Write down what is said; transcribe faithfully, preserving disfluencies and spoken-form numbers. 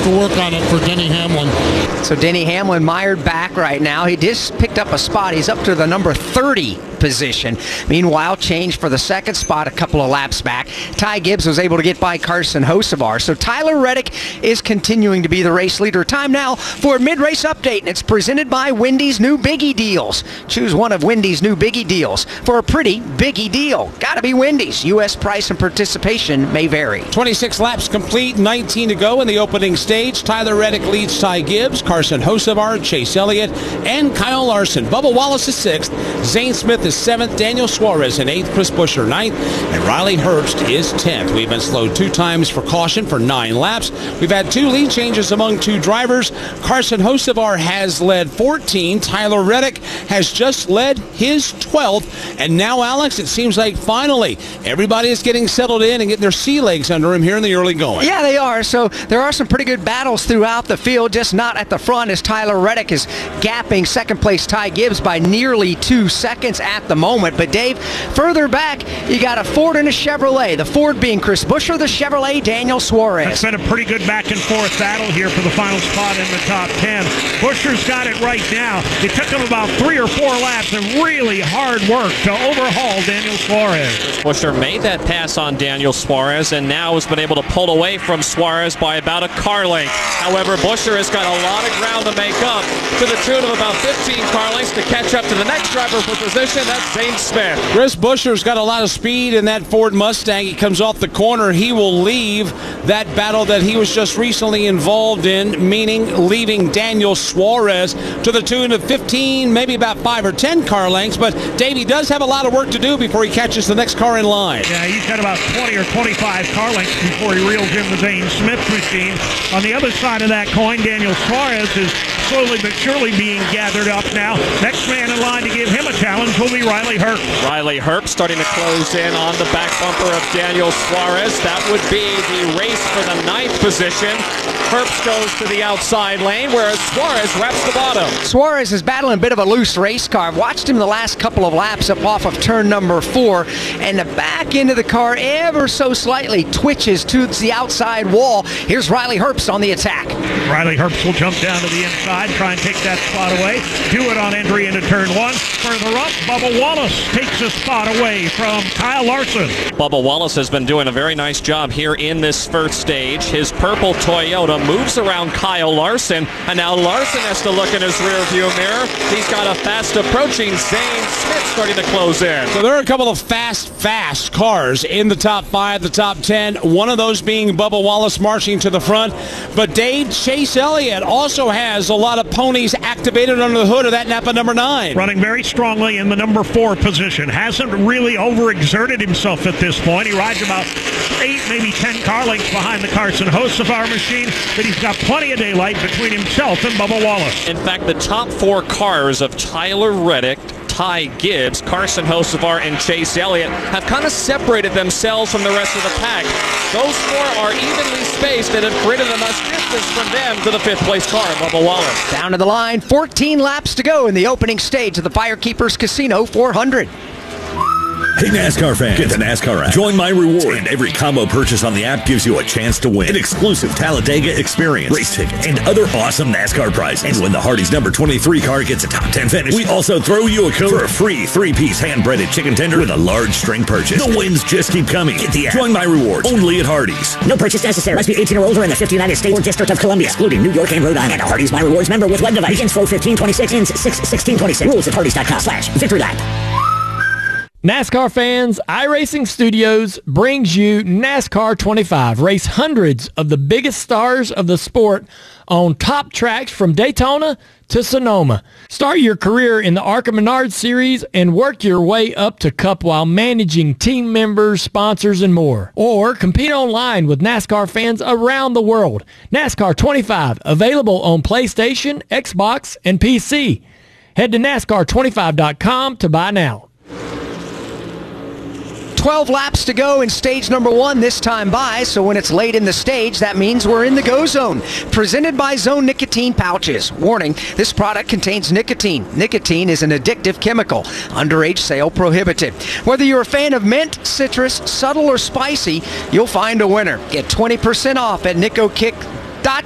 to work on it for Denny Hamlin. So Denny Hamlin mired back right now. He just picked up a spot. He's up to the number thirty position. Meanwhile, change for the second spot a couple of laps back. Ty Gibbs was able to get by Carson Hocevar. So Tyler Reddick is continuing to be the race leader. Time now for a mid-race update, and it's presented by Wendy's new Biggie Deals. Choose one of Wendy's new Biggie Deals for a pretty biggie deal. Gotta be Wendy's. U S price and participation may vary. twenty-six laps complete, nineteen to go in the opening stage. Tyler Reddick leads Ty Gibbs, Carson Hocevar, Chase Elliott, and Kyle Larson. Bubba Wallace is sixth, Zane Smith is seventh, Daniel Suarez in eighth, Chris Buescher ninth, and Riley Herbst is tenth. We've been slowed two times for caution for nine laps. We've had two lead changes among two drivers. Carson Hocevar has led fourteen. Tyler Reddick has just led his twelfth. And now, Alex, it seems like finally everybody is getting settled in and getting their sea legs under him here in the early going. Yeah, they are. So there are some pretty good battles throughout the field, just not at the front, as Tyler Reddick is gapping second place Ty Gibbs by nearly two seconds at the moment. But Dave, further back, you got a Ford and a Chevrolet. The Ford being Chris Buescher, the Chevrolet Daniel Suarez. It's been a pretty good back and forth battle here for the final spot in the top ten. Buescher's got it right now. It took him about three or four laps of really hard work to overhaul Daniel Suarez. Buescher made that pass on Daniel Suarez and now has been able to pull away from Suarez by about a car length. However, Buescher has got a lot of ground to make up, to the tune of about fifteen car lengths to catch up to the next driver for position. That's Zane Smith. Chris Buescher's got a lot of speed in that Ford Mustang. He comes off the corner. He will leave that battle that he was just recently involved in, meaning leaving Daniel Suarez to the tune of fifteen, maybe about five or ten car lengths. But Davey does have a lot of work to do before he catches the next car in line. Yeah, he's got about twenty or twenty-five car lengths before he reels in the Zane Smith machine. On the other side of that coin, Daniel Suarez is slowly but surely being gathered up now. Next man in line to give him a challenge will be Riley Herbst. Riley Herbst starting to close in on the back bumper of Daniel Suarez. That would be the race for the ninth position. Herbst goes to the outside lane, whereas Suarez wraps the bottom. Suarez is battling a bit of a loose race car. I've watched him the last couple of laps up off of turn number four, and the back end of the car ever so slightly twitches to the outside wall. Here's Riley Herbst on the attack. Riley Herbst will jump down to the inside, try and take that spot away. Do it on entry into turn one. Further up, Bubba Wallace takes a spot away from Kyle Larson. Bubba Wallace has been doing a very nice job here in this first stage. His purple Toyota moves around Kyle Larson, and now Larson has to look in his rearview mirror. He's got a fast approaching Zane Smith starting to close in. So there are a couple of fast, fast cars in the top five, the top ten. One of those being Bubba Wallace marching to the front. But Dave, Chase Elliott also has a lot of ponies activated under the hood of that Napa number nine. Running very strongly in the number four position. Hasn't really overexerted himself at this point. He rides about eight, maybe ten car lengths behind the Carson Hocevar machine, but he's got plenty of daylight between himself and Bubba Wallace. In fact, the top four cars of Tyler Reddick, Ty Gibbs, Carson Hocevar, and Chase Elliott have kind of separated themselves from the rest of the pack. Those four are evenly spaced and have created enough distance from them to the fifth place car, Bubba Wallace. Down to the line, fourteen laps to go in the opening stage of the Firekeepers Casino four hundred. Hey NASCAR fans, get the NASCAR app. Join My Reward, and every combo purchase on the app gives you a chance to win an exclusive Talladega experience, race ticket, and other awesome NASCAR prizes. And when the Hardee's number twenty-three car gets a top ten finish, we also throw you a code for a free three-piece hand-breaded chicken tender with a large string purchase. The wins just keep coming. Get the app. Join My Reward, only at Hardee's. No purchase necessary. Must be eighteen or older in the fifty United States or District of Columbia, excluding New York and Rhode Island. And a Hardee's My Rewards member with web device. Begins four fifteen twenty-six, ends six sixteen twenty-six. Rules at Hardee's dot com slash victory lap. NASCAR fans, iRacing Studios brings you NASCAR twenty-five. Race hundreds of the biggest stars of the sport on top tracks from Daytona to Sonoma. Start your career in the ARCA Menard Series and work your way up to Cup while managing team members, sponsors, and more. Or compete online with NASCAR fans around the world. NASCAR twenty-five, available on PlayStation, Xbox, and P C. Head to NASCAR twenty-five dot com to buy now. twelve laps to go in stage number one this time by, so when it's late in the stage, that means we're in the go zone. Presented by Zone Nicotine Pouches. Warning, this product contains nicotine. Nicotine is an addictive chemical. Underage sale prohibited. Whether you're a fan of mint, citrus, subtle, or spicy, you'll find a winner. Get twenty percent off at nicokick